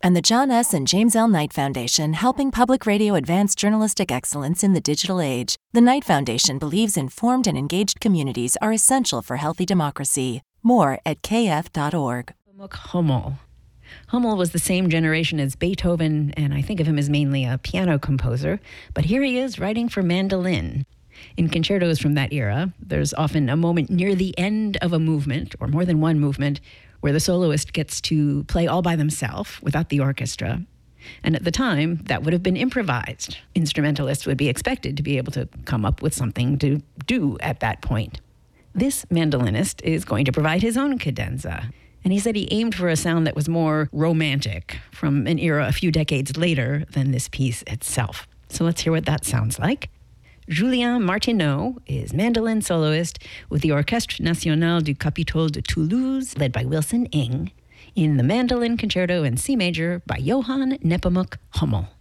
and the John S. and James L. Knight Foundation, helping public radio advance journalistic excellence in the digital age. The Knight Foundation believes informed and engaged communities are essential for healthy democracy. More at kf.org. Hummel. Hummel was the same generation as Beethoven, and I think of him as mainly a piano composer, but here he is writing for mandolin. In concertos from that era, there's often a moment near the end of a movement, or more than one movement, where the soloist gets to play all by themselves without the orchestra. And at the time, that would have been improvised. Instrumentalists would be expected to be able to come up with something to do at that point. This mandolinist is going to provide his own cadenza. And he said he aimed for a sound that was more romantic, from an era a few decades later than this piece itself. So let's hear what that sounds like. Julien Martineau is mandolin soloist with the Orchestre Nationale du Capitole de Toulouse, led by Wilson Ing, in the Mandolin Concerto in C major by Johann Nepomuk Hummel.